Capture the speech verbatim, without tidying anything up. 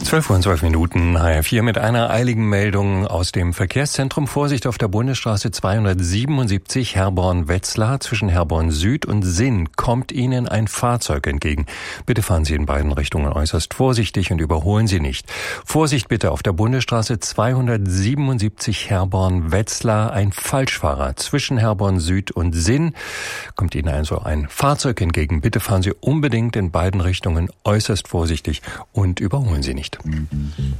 zwölf Uhr und zwölf Minuten, H F vier mit einer eiligen Meldung aus dem Verkehrszentrum. Vorsicht auf der Bundesstraße zweihundertsiebenundsiebzig Herborn-Wetzlar. Zwischen Herborn Süd und Sinn kommt Ihnen ein Fahrzeug entgegen. Bitte fahren Sie in beiden Richtungen äußerst vorsichtig und überholen Sie nicht. Vorsicht bitte auf der Bundesstraße zweihundertsiebenundsiebzig Herborn-Wetzlar. Ein Falschfahrer zwischen Herborn Süd und Sinn kommt Ihnen also ein Fahrzeug entgegen. Bitte fahren Sie unbedingt in beiden Richtungen äußerst vorsichtig und überholen Sie nicht.